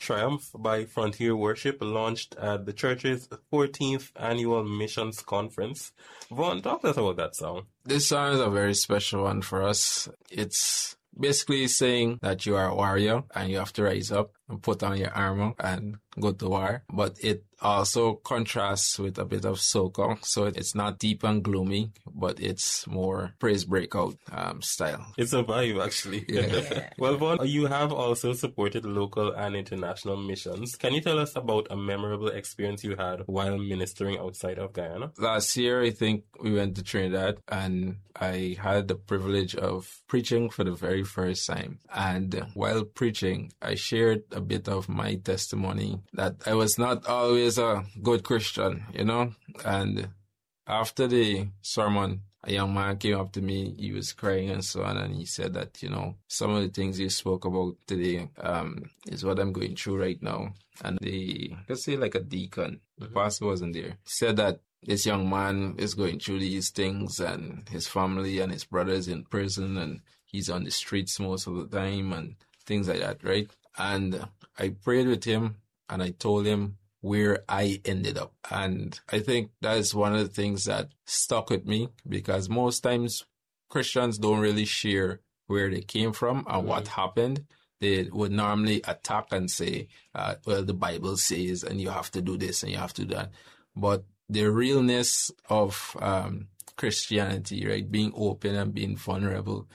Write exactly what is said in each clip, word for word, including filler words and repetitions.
Triumph by Frontier Worship launched at the church's fourteenth annual missions conference. Vaughn, talk to us about that song. This song is a very special one for us. It's basically saying that you are a warrior and you have to rise up and put on your armor and go to war. But it also contrasts with a bit of soca. So it's not deep and gloomy, but it's more praise breakout um, style. It's a vibe, actually. Yeah. Well, Vaughn, you have also supported local and international missions. Can you tell us about a memorable experience you had while ministering outside of Guyana? Last year, I think we went to Trinidad and I had the privilege of preaching for the very first time. And while preaching, I shared a bit of my testimony that I was not always a good Christian, you know. And after the sermon, a young man came up to me, he was crying and so on, and he said that, you know, some of the things you spoke about today um, is what I'm going through right now. And the, let's say like a deacon, the pastor wasn't there, he said that this young man is going through these things and his family and his brothers in prison and he's on the streets most of the time and things like that, right? And I prayed with him and I told him where I ended up. And I think that is one of the things that stuck with me because most times Christians don't really share where they came from and mm-hmm. what happened. They would normally attack and say, uh, well, the Bible says, and you have to do this and you have to do that. But the realness of um, Christianity, right, being open and being vulnerable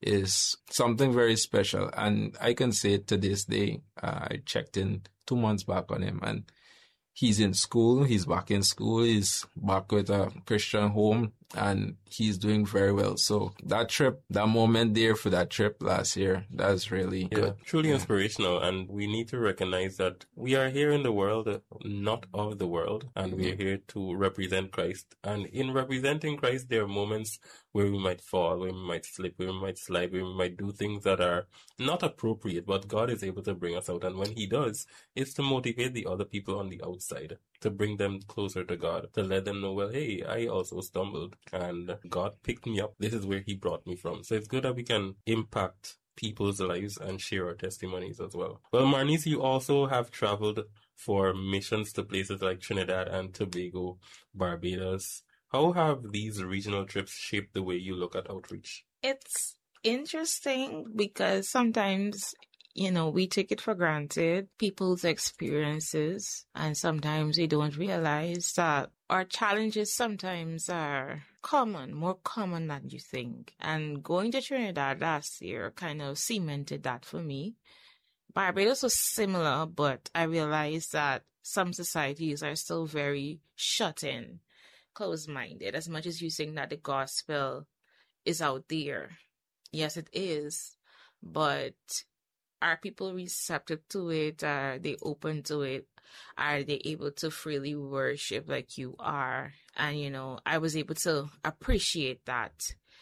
is something very special. And I can say to this day, uh, I checked in two months back on him and he's in school, he's back in school, he's back with a Christian home, and he's doing very well. So that trip, that moment there for that trip last year, that's really yeah, good. Truly yeah. inspirational. And we need to recognize that we are here in the world, not of the world, and mm-hmm. we are here to represent Christ. And in representing Christ, there are moments where we might fall, where we might slip, where we might slide, where we might do things that are not appropriate, but God is able to bring us out. And when he does, it's to motivate the other people on the outside, to bring them closer to God, to let them know, well, hey, I also stumbled and God picked me up. This is where he brought me from. So it's good that we can impact people's lives and share our testimonies as well. Well, Marnice, you also have traveled for missions to places like Trinidad and Tobago, Barbados. How have these regional trips shaped the way you look at outreach? It's interesting because sometimes, you know, we take it for granted, people's experiences, and sometimes we don't realize that our challenges sometimes are common, more common than you think. And going to Trinidad last year kind of cemented that for me. Barbados was similar, but I realized that some societies are still very shut in, closed-minded, as much as you think that the gospel is out there. Yes, it is, but are people receptive to it? Are they open to it? Are they able to freely worship like you are? And, you know, I was able to appreciate that.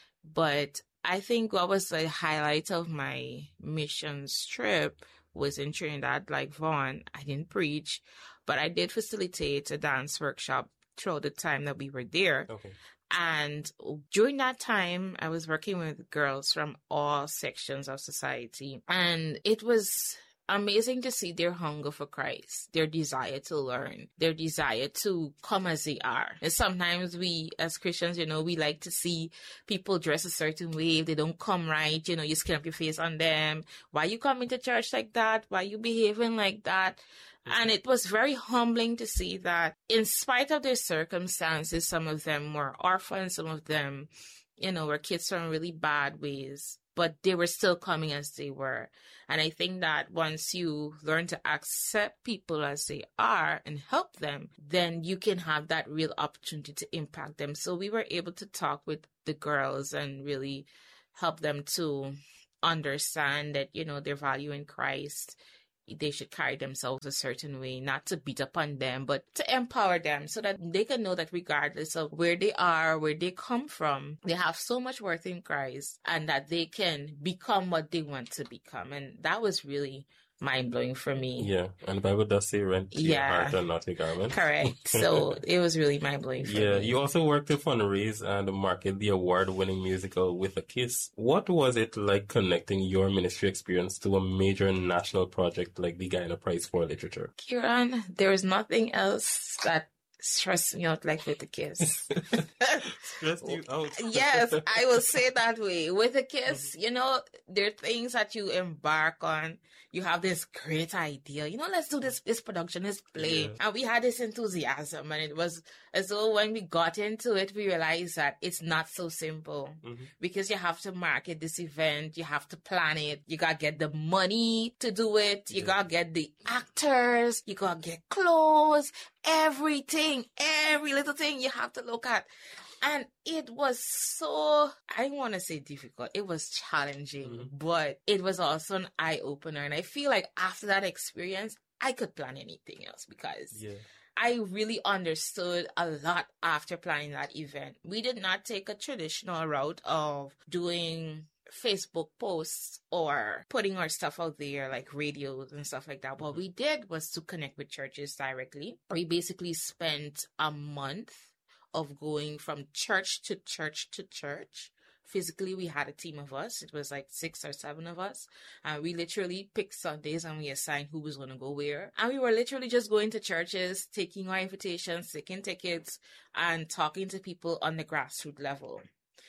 But I think what was the highlight of my missions trip was in Trinidad, like Vaughn. I didn't preach, but I did facilitate a dance workshop throughout the time that we were there. Okay. And during that time, I was working with girls from all sections of society. And it was amazing to see their hunger for Christ, their desire to learn, their desire to come as they are. And sometimes we, as Christians, you know, we like to see people dress a certain way. If they don't come right, you know, you skin up your face on them. Why you coming to church like that? Why you behaving like that? And it was very humbling to see that in spite of their circumstances, some of them were orphans, some of them, you know, were kids from really bad ways, but they were still coming as they were. And I think that once you learn to accept people as they are and help them, then you can have that real opportunity to impact them. So we were able to talk with the girls and really help them to understand that, you know, their value in Christ. They should carry themselves a certain way, not to beat up on them, but to empower them so that they can know that regardless of where they are, where they come from, they have so much worth in Christ and that they can become what they want to become. And that was really mind-blowing for me. Yeah, and the Bible does say rent to your Yeah. heart and not your garment. Correct. So it was really mind-blowing for Yeah, me. you also worked to fundraise and market the award-winning musical With a Kiss. What was it like connecting your ministry experience to a major national project like the Guyana Prize for Literature? Kieran, there is nothing else that stressed me out like With a Kiss. Stressed you out. Yes, I will say that way. With a Kiss, you know, there are things that you embark on. You have this great idea. You know, let's do this this production, this play. Yeah. And we had this enthusiasm. And it was as though when we got into it, we realized that it's not so simple. Mm-hmm. Because you have to market this event. You have to plan it. You got to get the money to do it. You Yeah. got to get the actors. You got to get clothes. Everything. Every little thing you have to look at. And it was so, I want to say difficult. It was challenging, Mhm. but it was also an eye-opener. And I feel like after that experience, I could plan anything else because Yeah. I really understood a lot after planning that event. We did not take a traditional route of doing Facebook posts or putting our stuff out there like radios and stuff like that. What we did was to connect with churches directly. We basically spent a month of going from church to church to church. Physically, we had a team of us. It was like six or seven of us. And we literally picked Sundays and we assigned who was going to go where. And we were literally just going to churches, taking our invitations, taking tickets, and talking to people on the grassroots level.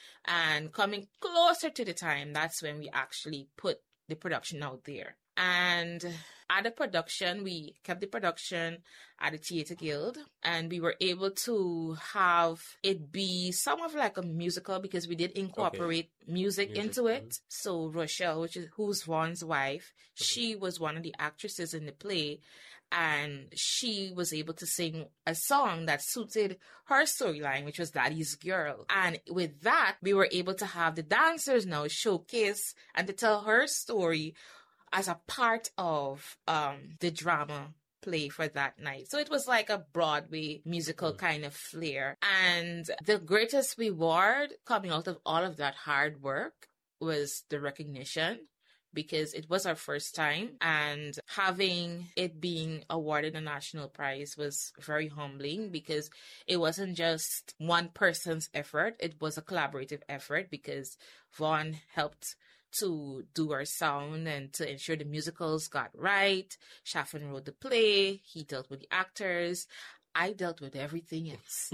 And coming closer to the time, that's when we actually put the production out there. And at the production, we kept the production at the Theatre Guild, and we were able to have it be somewhat like a musical because we did incorporate music, Music, into it. mhm. So Rochelle, which is who's Vaughn's wife, she was one of the actresses in the play, and she was able to sing a song that suited her storyline, which was Daddy's Girl. And with that, we were able to have the dancers now showcase and to tell her story as a part of um, the drama play for that night. So it was like a Broadway musical kind of flair. And the greatest reward coming out of all of that hard work was the recognition, because it was our first time, and having it being awarded a national prize was very humbling because it wasn't just one person's effort. It was a collaborative effort because Vaughn helped to do our sound and to ensure the musicals got right. Shaffin wrote the play. He dealt with the actors. I dealt with everything else.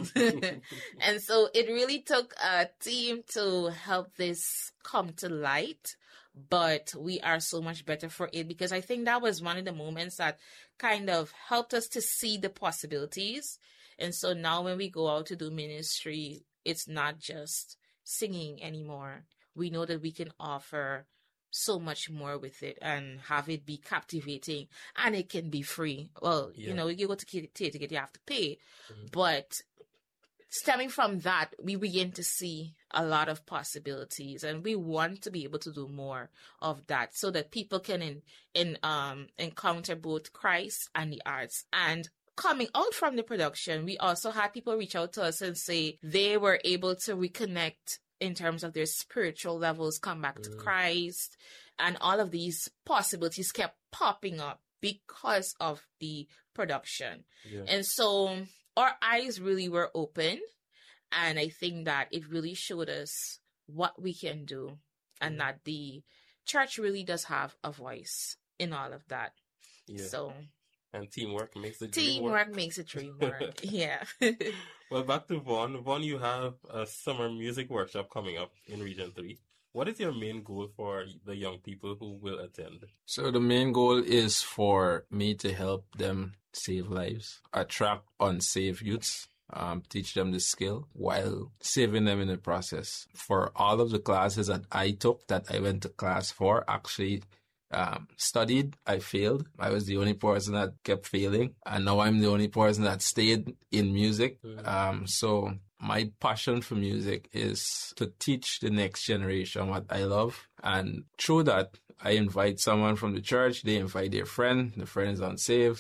And so it really took a team to help this come to light. But we are so much better for it because I think that was one of the moments that kind of helped us to see the possibilities. And so now when we go out to do ministry, it's not just singing anymore. We know that we can offer so much more with it and have it be captivating, and it can be free. Well, Yeah. you know, you go to theater, you have to pay, Mhm. but stemming from that, we begin to see a lot of possibilities, and we want to be able to do more of that so that people can in, in um encounter both Christ and the arts. And coming out from the production, we also had people reach out to us and say they were able to reconnect in terms of their spiritual levels, come back to Mm. Christ, and all of these possibilities kept popping up because of the production. Yeah. And so our eyes really were open, and I think that it really showed us what we can do, and Mhm. that the church really does have a voice in all of that. Yeah. So And teamwork makes the dream work. teamwork makes a dream work. Yeah. Well, back to Vaughn. Vaughn, you have a summer music workshop coming up in Region three. What is your main goal for the young people who will attend? So the main goal is for me to help them save lives, attract unsaved youths, um, teach them the skill while saving them in the process. For all of the classes that I took, that I went to class for, actually um, studied, I failed. I was the only person that kept failing, and now I'm the only person that stayed in music. Mm. Um, so my passion for music is to teach the next generation what I love. And through that, I invite someone from the church, they invite their friend, the friend is unsaved,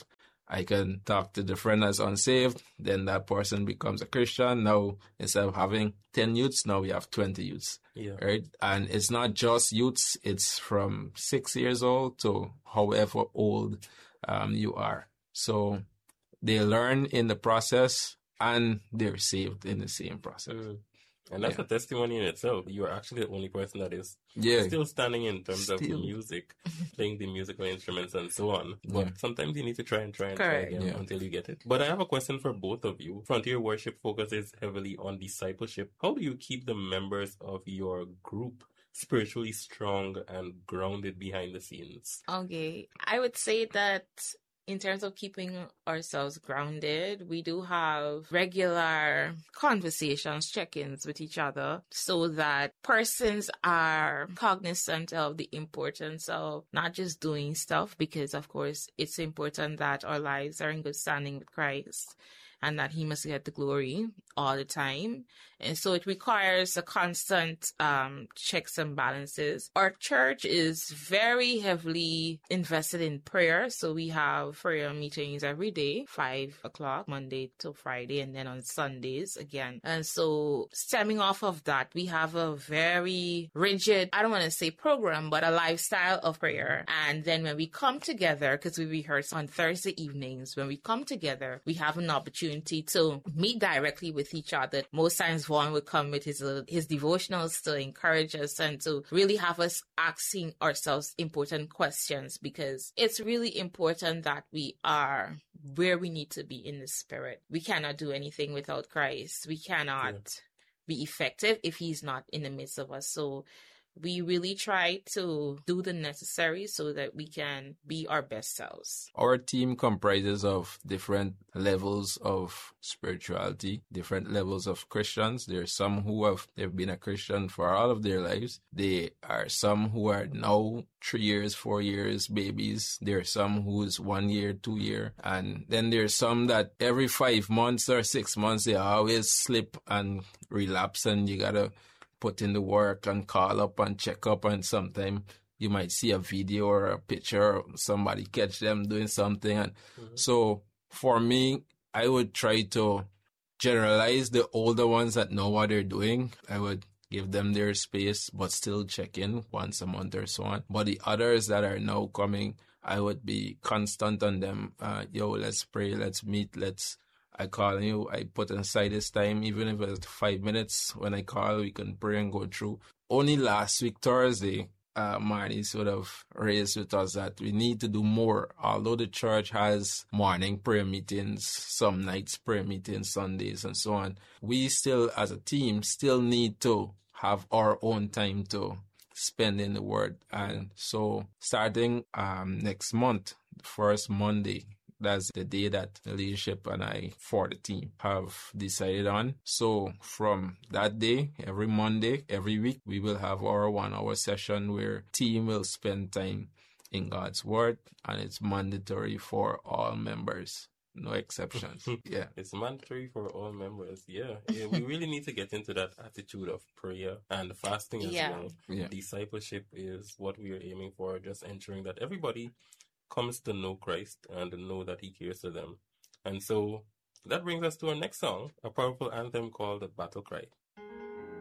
I can talk to the friend that's unsaved, then that person becomes a Christian. Now, instead of having ten youths, now we have twenty youths. Yeah. Right? And it's not just youths, it's from six years old to however old um, you are. So they learn in the process and they're saved in the same process. Mm. And that's Yeah. a testimony in itself. You are actually the only person that is Yeah. still standing in terms of Still. music, playing the musical instruments and so on. But Yeah. sometimes you need to try and try and Correct. try again Yeah. until you get it. But I have a question for both of you. Frontier Worship focuses heavily on discipleship. How do you keep the members of your group spiritually strong and grounded behind the scenes? Okay, I would say that in terms of keeping ourselves grounded, we do have regular conversations, check-ins with each other so that persons are cognizant of the importance of not just doing stuff, because of course it's important that our lives are in good standing with Christ and that he must get the glory all the time. And so it requires a constant um, checks and balances. Our church is very heavily invested in prayer. So we have prayer meetings every day, five o'clock, Monday to Friday, and then on Sundays again. And so stemming off of that, we have a very rigid, I don't want to say program, but a lifestyle of prayer. And then when we come together, because we rehearse on Thursday evenings, when we come together, we have an opportunity to meet directly with each other. Most times Vaughn would come with his uh, his devotionals to encourage us and to really have us asking ourselves important questions, because it's really important that we are where we need to be in the spirit. We cannot do anything without Christ. We cannot Yeah. be effective if he's not in the midst of us. So we really try to do the necessary so that we can be our best selves. Our team comprises of different levels of spirituality, different levels of Christians. There are some who have they've been a Christian for all of their lives. There are some who are now three years, four years babies. There are some who's one year, two year. And then there's some that every five months or six months they always slip and relapse, and you gotta put in the work and call up and check up, and sometime you might see a video or a picture, somebody catch them doing something. And Mm-hmm. so for me, I would try to generalize the older ones that know what they're doing. I would give them their space, but still check in once a month or so on. But the others that are now coming, I would be constant on them. Uh, yo, let's pray, let's meet, let's I call you, I put aside this time, even if it's five minutes. When I call, we can pray and go through. Only last week, Thursday, uh, Marty sort of raised with us that we need to do more. Although the church has morning prayer meetings, some nights prayer meetings, Sundays and so on, we still, as a team, still need to have our own time to spend in the Word. And so starting um, next month, the first Monday, that's the day that the leadership and I for the team have decided on. So from that day, every Monday, every week, we will have our one hour session where team will spend time in God's Word, and it's mandatory for all members. No exceptions. Yeah. It's mandatory for all members. Yeah. yeah. We really need to get into that attitude of prayer and fasting as Yeah. well. Yeah. Discipleship is what we are aiming for, just ensuring that everybody comes to know Christ and know that he cares for them. And so that brings us to our next song, a powerful anthem called Battle Cry.